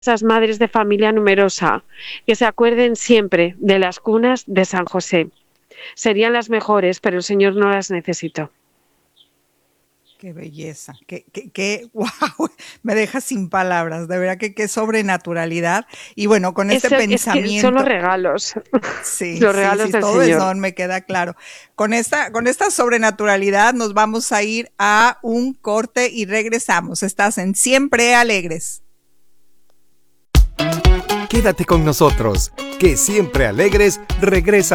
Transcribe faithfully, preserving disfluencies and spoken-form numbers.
esas madres de familia numerosa, que se acuerden siempre de las cunas de San José. Serían las mejores, pero el Señor no las necesitó. Qué belleza, qué, qué, qué, wow, me deja sin palabras, de verdad que qué sobrenaturalidad. Y bueno, con este Es, el- es que son los pensamiento, regalos, sí, los sí, regalos sí, del todo Señor. eso me queda claro. Con esta, con esta sobrenaturalidad nos vamos a ir a un corte y regresamos. Estás en Siempre Alegres. Quédate con nosotros, que Siempre Alegres regresa